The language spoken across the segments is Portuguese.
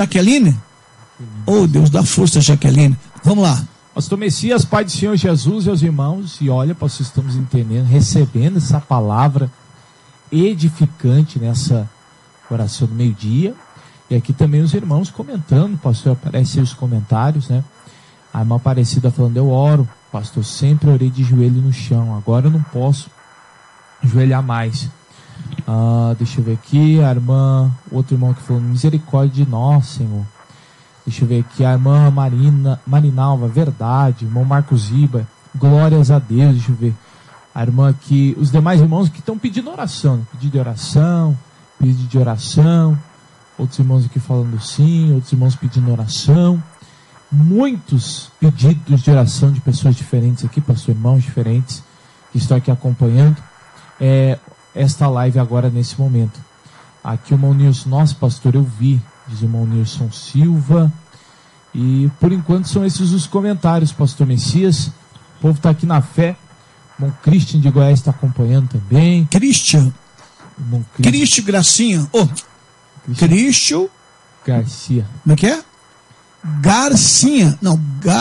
Jaqueline? Oh, Deus, dá força, Jaqueline. Vamos lá. Pastor Messias, Pai do Senhor Jesus e aos irmãos, e olha, pastor, estamos entendendo, recebendo essa palavra edificante nessa oração do meio-dia, e aqui também os irmãos comentando, pastor, aparecem os comentários, né? A irmã Aparecida falando, eu oro, pastor, sempre orei de joelho no chão, agora eu não posso ajoelhar mais. Deixa eu ver aqui, a irmã, outro irmão que falou, misericórdia de nós, Senhor. Deixa eu ver aqui, a irmã Marinalva, verdade, irmão Marcos Iba, glórias a Deus, deixa eu ver. A irmã aqui, os demais irmãos que estão pedindo oração, né? Pedido de oração, outros irmãos aqui falando sim, outros irmãos pedindo oração. Muitos pedidos de oração de pessoas diferentes aqui, pastor, irmãos diferentes, que estão aqui acompanhando esta live agora nesse momento. Aqui o irmão Nilson, nossa pastor, eu vi, diz o irmão Nilson Silva, e por enquanto são esses os comentários, pastor Messias. O povo está aqui na fé. O irmão Christian de Goiás está acompanhando também. Cristian Gracinha. Cristian Garcia. Como é que é? Garcinha. Não,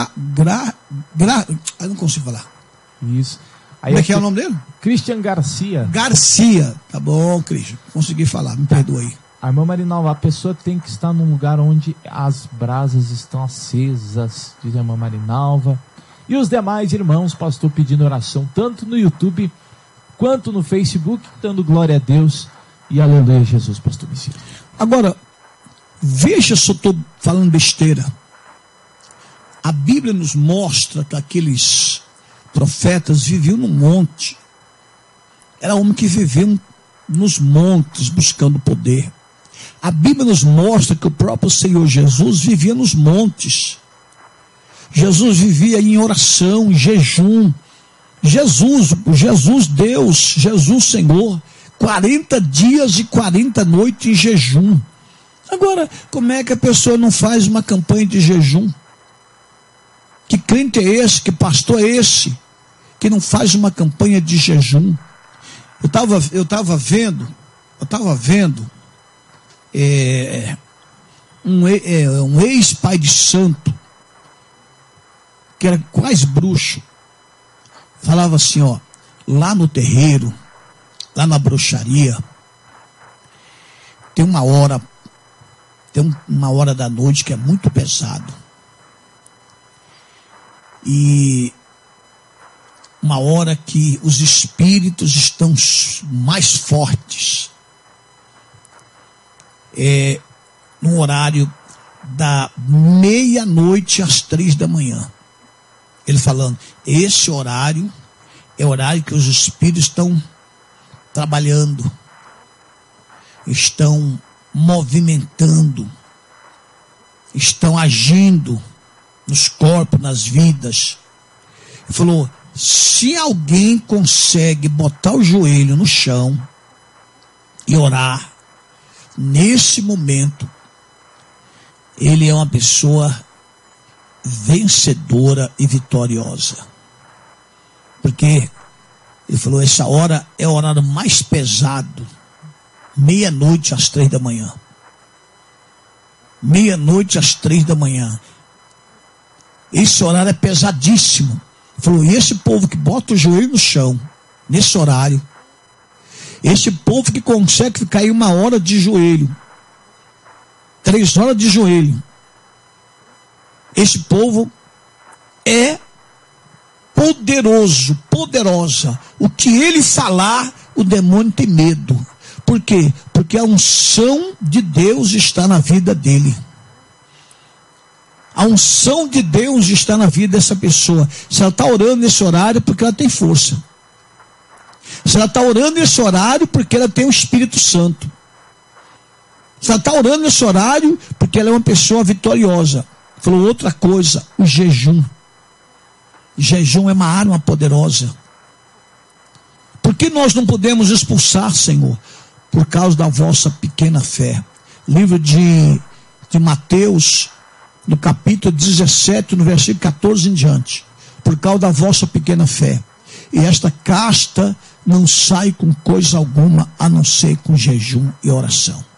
eu não consigo falar. Isso. Aí Como é que é o nome dele? Christian Garcia. Garcia. Tá bom, Christian. Consegui falar, me perdoa aí. A irmã Marinalva, a pessoa tem que estar num lugar onde as brasas estão acesas, diz a irmã Marinalva. E os demais irmãos, pastor, pedindo oração, tanto no YouTube quanto no Facebook, dando glória a Deus e aleluia a Jesus, pastor Messias. Agora, veja se eu estou falando besteira. A Bíblia nos mostra que aqueles profetas viviam no monte. Era homem que viviam nos montes buscando poder. A Bíblia nos mostra que o próprio Senhor Jesus vivia nos montes. Jesus vivia em oração, em jejum. Jesus Deus, Jesus Senhor, 40 dias e 40 noites em jejum. Agora, como é que a pessoa não faz uma campanha de jejum? Que crente é esse? Que pastor é esse? Que não faz uma campanha de jejum? Eu estava vendo um ex-pai de santo, que era quase bruxo, falava assim, ó, lá no terreiro, lá na bruxaria, tem uma hora da noite que é muito pesado. E uma hora que os espíritos estão mais fortes. No horário da meia-noite às 3 da manhã. Ele falando, esse horário é o horário que os espíritos estão trabalhando, estão movimentando, estão agindo nos corpos, nas vidas. Ele falou, se alguém consegue botar o joelho no chão e orar, nesse momento, ele é uma pessoa vencedora e vitoriosa. Porque ele falou, essa hora é o horário mais pesado, meia-noite às 3 da manhã. Meia-noite às 3 da manhã. Esse horário é pesadíssimo. Ele falou, e esse povo que bota o joelho no chão, nesse horário, esse povo que consegue cair 1 hora de joelho, 3 horas de joelho, esse povo é poderosa. O que ele falar, o demônio tem medo. Por quê? Porque a unção de Deus está na vida dele. A unção de Deus está na vida dessa pessoa. Se ela está orando nesse horário, porque ela tem força. Se ela está orando nesse horário, porque ela tem o Espírito Santo. Se ela está orando nesse horário, porque ela é uma pessoa vitoriosa. Falou outra coisa, o jejum. Jejum é uma arma poderosa. Por que nós não podemos expulsar, Senhor? Por causa da vossa pequena fé. Livro de Mateus, no capítulo 17, no versículo 14 em diante. Por causa da vossa pequena fé. E esta casta não sai com coisa alguma, a não ser com jejum e oração.